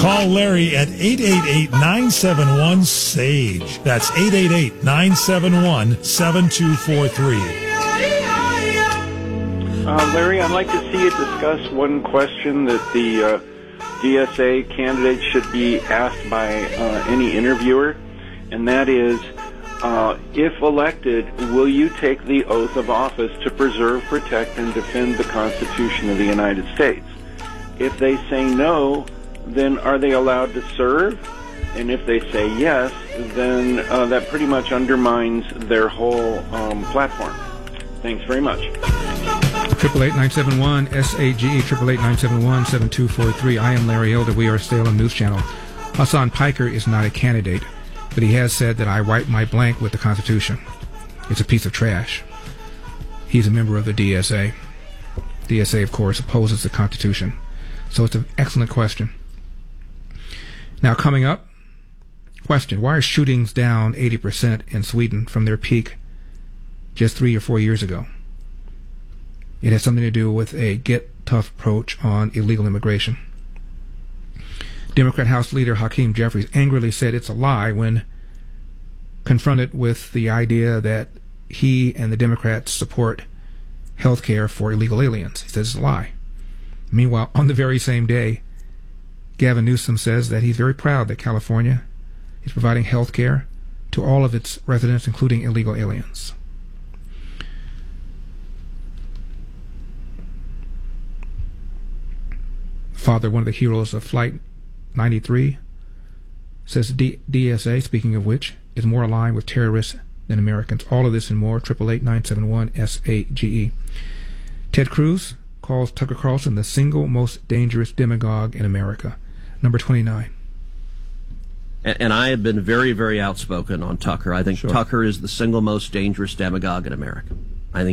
Call Larry at 888-971-SAGE. That's 888-971-7243. Larry, I'd like to see you discuss one question that the DSA candidate should be asked by any interviewer, and that is, if elected, will you take the oath of office to preserve, protect, and defend the Constitution of the United States? If they say no, then are they allowed to serve? And if they say yes, then that pretty much undermines their whole platform. Thanks very much. 888-971-SAGE, 888-971-7243. I am Larry Elder. We are Salem News Channel. Hassan Piker is not a candidate, but he has said that I wipe my blank with the Constitution. It's a piece of trash. He's a member of the DSA. DSA, of course, opposes the Constitution. So it's an excellent question. Now, coming up, question: why are shootings down 80% in Sweden from their peak just 3 or 4 years ago? It has something to do with a get-tough approach on illegal immigration. Democrat House Leader Hakeem Jeffries angrily said it's a lie when confronted with the idea that he and the Democrats support health care for illegal aliens. He says it's a lie. Meanwhile, on the very same day, Gavin Newsom says that he's very proud that California is providing health care to all of its residents, including illegal aliens. Father, one of the heroes of Flight 93, says DSA, speaking of which, is more aligned with terrorists than Americans. All of this and more, 888-971-SAGE. Ted Cruz calls Tucker Carlson the single most dangerous demagogue in America. Number 29. And I have been very, very outspoken on Tucker. I think Tucker is the single most dangerous demagogue in America.